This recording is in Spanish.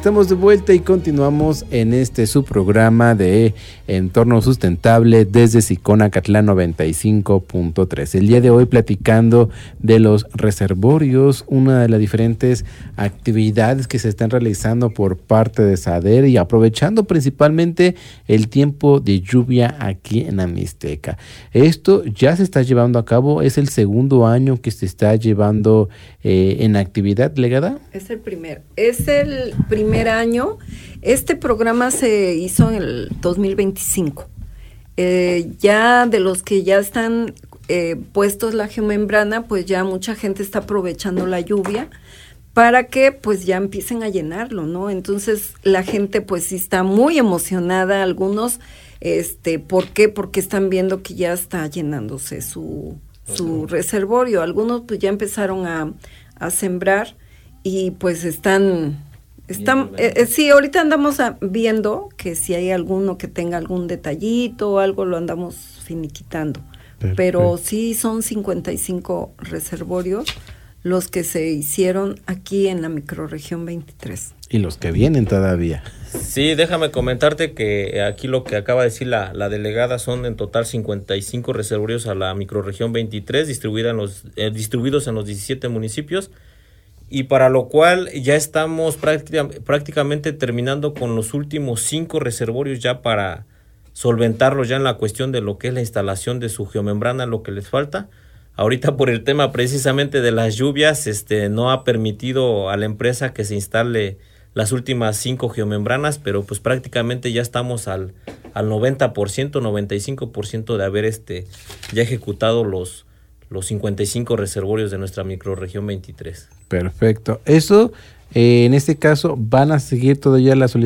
Estamos de vuelta y continuamos en este subprograma de Entorno Sustentable desde SICON Acatlán 95.3. El día de hoy platicando de los reservorios, una de las diferentes actividades que se están realizando por parte de SADER y aprovechando principalmente el tiempo de lluvia aquí en la Mixteca. Esto ya se está llevando a cabo, es el segundo año que se está llevando en actividad, delegada. Es el primer año. Este programa se hizo en el 2025. Ya de los que ya están puestos la geomembrana, pues ya mucha gente está aprovechando la lluvia para que pues ya empiecen a llenarlo, ¿no? Entonces la gente pues sí está muy emocionada, algunos, ¿por qué? Porque están viendo que ya está llenándose su reservorio. Algunos pues ya empezaron a sembrar y pues están sí, ahorita andamos viendo que si hay alguno que tenga algún detallito o algo, lo andamos finiquitando. Perfecto. Pero sí son 55 reservorios los que se hicieron aquí en la microrregión 23. Y los que vienen todavía. Sí, déjame comentarte que aquí lo que acaba de decir la delegada son en total 55 reservorios a la microrregión 23, distribuidos en los 17 municipios, y para lo cual ya estamos prácticamente terminando con los últimos 5 reservorios ya para solventarlos ya en la cuestión de lo que es la instalación de su geomembrana, lo que les falta. Ahorita por el tema precisamente de las lluvias, no ha permitido a la empresa que se instale las últimas 5 geomembranas, pero pues prácticamente ya estamos al 90%, 95% de haber ya ejecutado los 55 reservorios de nuestra microrregión 23. Perfecto. Eso, en este caso, van a seguir todavía la solicitud